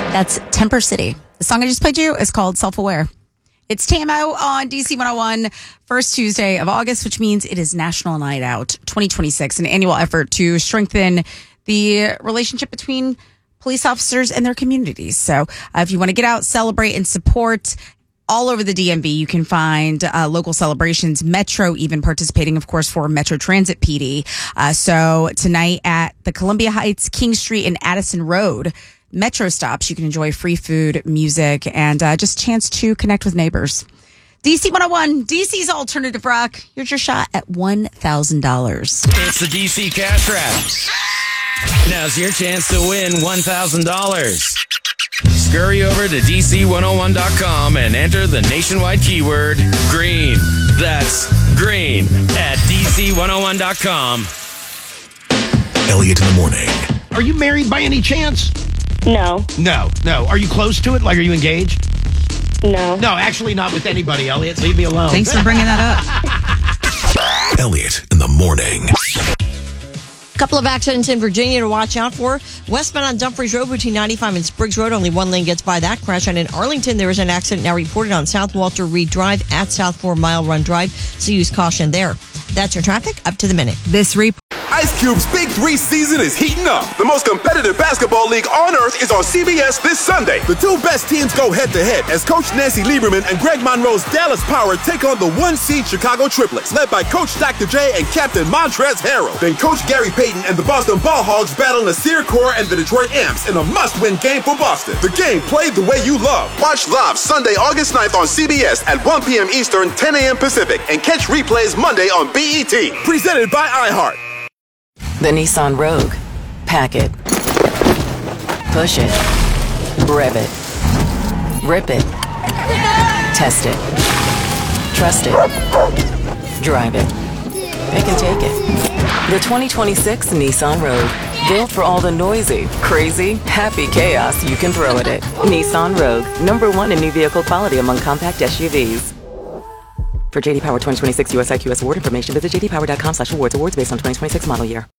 That's Temper City. The song I just played you is called Self-Aware. It's Tamo on DC 101, first Tuesday of August, which means it is National Night Out 2026, an annual effort to strengthen the relationship between police officers and their communities. So if you want to get out, celebrate, and support all over the DMV, you can find local celebrations, Metro even participating, of course, for Metro Transit PD. So tonight at the Columbia Heights, King Street, and Addison Road, Metro stops. You can enjoy free food, music, and just a chance to connect with neighbors. DC 101, DC's Alternative Rock. Here's your shot at $1,000. It's the DC Cash Wrap. Now's your chance to win $1,000. Scurry over to DC101.com and enter the nationwide keyword green. That's green at DC101.com. Elliot in the morning. Are you married by any chance? No. No. Are you close to it? Like, are you engaged? No. No, actually not with anybody, Elliot. Leave me alone. Thanks for bringing that up. Elliot in the morning. Couple of accidents in Virginia to watch out for. Westbound on Dumfries Road between 95 and Spriggs Road. Only one lane gets by that crash. And in Arlington, there is an accident now reported on South Walter Reed Drive at South 4 Mile Run Drive. So use caution there. That's your traffic up to the minute. This report. Ice Cube's Big 3 season is heating up. The most competitive basketball league on earth is on CBS this Sunday. The two best teams go head-to-head as Coach Nancy Lieberman and Greg Monroe's Dallas Power take on the one-seed Chicago Triplets, led by Coach Dr. J and Captain Montrezl Harrell. Then Coach Gary Payton and the Boston Ball Hogs battle Nasir Kaur and the Detroit Amps in a must-win game for Boston. The game played the way you love. Watch live Sunday, August 9th on CBS at 1 p.m. Eastern, 10 a.m. Pacific, and catch replays Monday on BET. Presented by iHeart. The Nissan Rogue. Pack it. Push it. Rev it. Rip it. Test it. Trust it. Drive it. It can take it. The 2026 Nissan Rogue. Built for all the noisy, crazy, happy chaos you can throw at it. Nissan Rogue. #1 in new vehicle quality among compact SUVs. For JD Power 2026 US IQS award information, visit jdpower.com/awards. Awards based on 2026 model year.